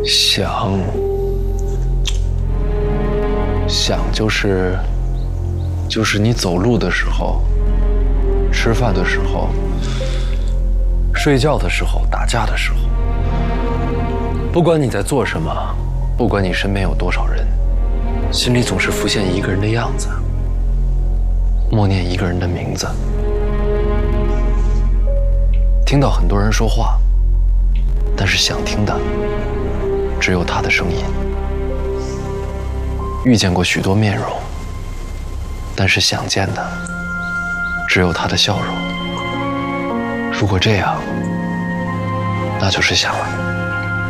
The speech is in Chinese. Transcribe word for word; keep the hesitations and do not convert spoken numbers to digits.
想，想就是就是你走路的时候，吃饭的时候，睡觉的时候，打架的时候，不管你在做什么，不管你身边有多少人，心里总是浮现一个人的样子，默念一个人的名字，听到很多人说话，但是想听的只有他的声音。遇见过许多面容，但是想见的只有他的笑容。如果这样，那就是想了。